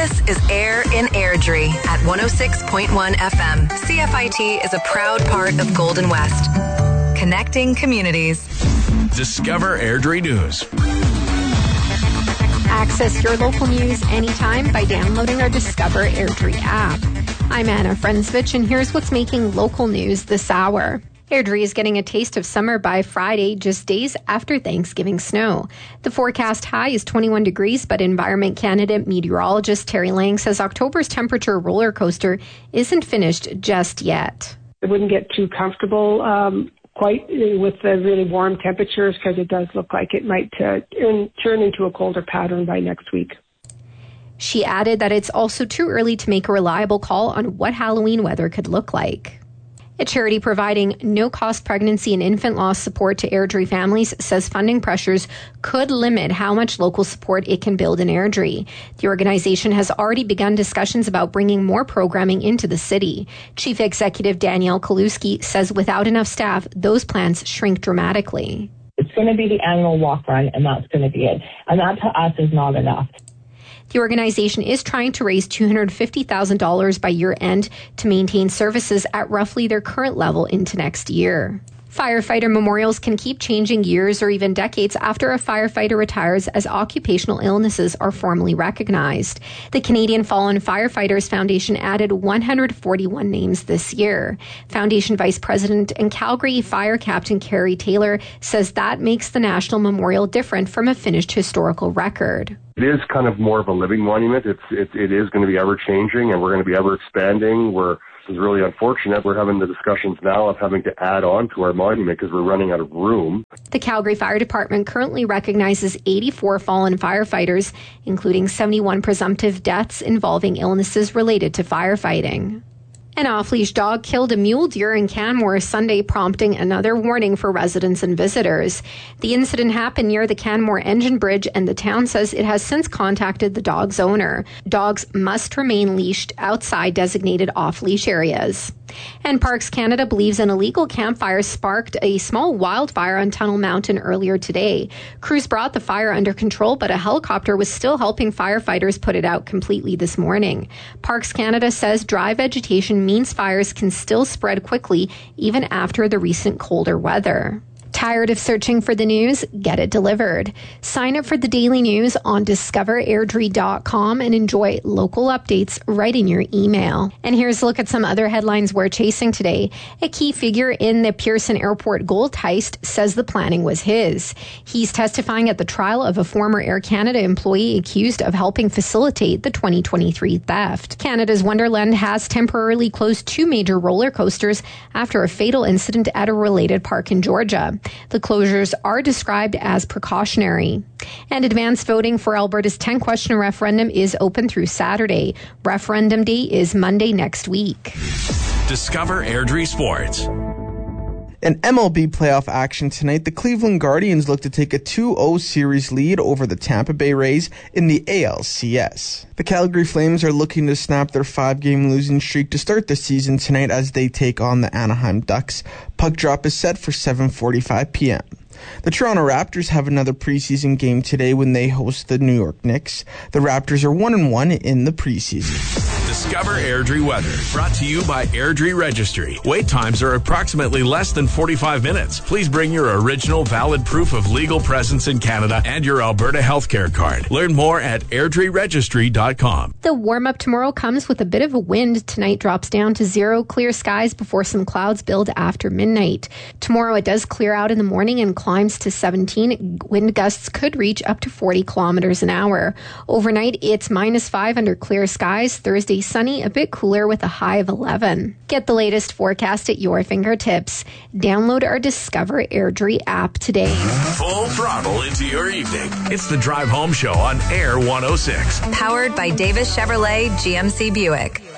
This is Air in Airdrie at 106.1 FM. CFIT is a proud part of Golden West. Connecting communities. Discover Airdrie News. Access your local news anytime by downloading our Discover Airdrie app. I'm Anna Frensvich, and here's what's making local news this hour. Airdrie is getting a taste of summer by Friday, just days after Thanksgiving snow. The forecast high is 21 degrees, but Environment Canada meteorologist Terry Lang says October's temperature roller coaster isn't finished just yet. It wouldn't get too comfortable quite with the really warm temperatures, because it does look like it might turn into a colder pattern by next week. She added that it's also too early to make a reliable call on what Halloween weather could look like. A charity providing no-cost pregnancy and infant loss support to Airdrie families says funding pressures could limit how much local support it can build in Airdrie. The organization has already begun discussions about bringing more programming into the city. Chief Executive Danielle Kaluski says without enough staff, those plans shrink dramatically. It's going to be the annual walk run, and that's going to be it. And that to us is not enough. The organization is trying to raise $250,000 by year end to maintain services at roughly their current level into next year. Firefighter memorials can keep changing years or even decades after a firefighter retires, as occupational illnesses are formally recognized. The Canadian Fallen Firefighters Foundation added 141 names this year. Foundation Vice President and Calgary Fire Captain Carrie Taylor says that makes the National Memorial different from a finished historical record. It is kind of more of a living monument. It is going to be ever changing, and we're going to be ever expanding. This is really unfortunate. We're having the discussions now of having to add on to our monument because we're running out of room. The Calgary Fire Department currently recognizes 84 fallen firefighters, including 71 presumptive deaths involving illnesses related to firefighting. An off-leash dog killed a mule deer in Canmore Sunday, prompting another warning for residents and visitors. The incident happened near the Canmore Engine Bridge, and the town says it has since contacted the dog's owner. Dogs must remain leashed outside designated off-leash areas. And Parks Canada believes an illegal campfire sparked a small wildfire on Tunnel Mountain earlier today. Crews brought the fire under control, but a helicopter was still helping firefighters put it out completely this morning. Parks Canada says dry vegetation means fires can still spread quickly even after the recent colder weather. Tired of searching for the news? Get it delivered. Sign up for the daily news on discoverairdrie.com and enjoy local updates right in your email. And here's a look at some other headlines we're chasing today. A key figure in the Pearson Airport gold heist says the planning was his. He's testifying at the trial of a former Air Canada employee accused of helping facilitate the 2023 theft. Canada's Wonderland has temporarily closed 2 major roller coasters after a fatal incident at a related park in Georgia. The closures are described as precautionary. And advanced voting for Alberta's 10-question referendum is open through Saturday. Referendum day is Monday next week. Discover Airdrie Sports. In MLB playoff action tonight, the Cleveland Guardians look to take a 2-0 series lead over the Tampa Bay Rays in the ALCS. The Calgary Flames are looking to snap their 5-game losing streak to start the season tonight as they take on the Anaheim Ducks. Puck drop is set for 7:45 p.m. The Toronto Raptors have another preseason game today when they host the New York Knicks. The Raptors are 1-1 in the preseason. Discover Airdrie weather, brought to you by Airdrie Registry. Wait times are approximately less than 45 minutes. Please bring your original valid proof of legal presence in Canada and your Alberta healthcare card. Learn more at airdrieregistry.com. The warm-up tomorrow comes with a bit of a wind. Tonight drops down to 0, clear skies before some clouds build after midnight. Tomorrow it does clear out in the morning and climbs to 17. Wind gusts could reach up to 40 kilometers an hour. Overnight, it's -5 under clear skies. Thursday, sunny, a bit cooler with a high of 11. Get the latest forecast at your fingertips. Download our Discover Airdrie app today. Full throttle into your evening. It's the Drive Home Show on Air 106. Powered by Davis Chevrolet GMC Buick.